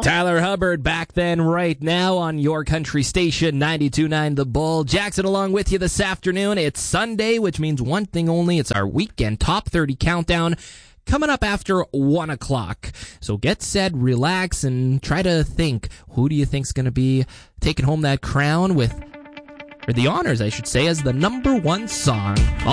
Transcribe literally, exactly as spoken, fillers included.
Tyler Hubbard back then, right now on your country station, ninety-two point nine The Bull. Jackson along with you this afternoon. It's Sunday, which means one thing only. It's our weekend top thirty countdown coming up after one o'clock. So get set, relax, and try to think, who do you think's going to be taking home that crown with, or the honors, I should say, as the number one song?